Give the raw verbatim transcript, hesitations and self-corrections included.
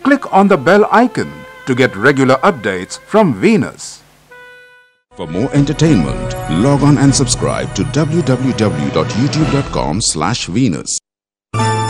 click on the bell icon to get regular updates from Venus. For more entertainment, log on and subscribe to w w w dot youtube dot com slash Venus.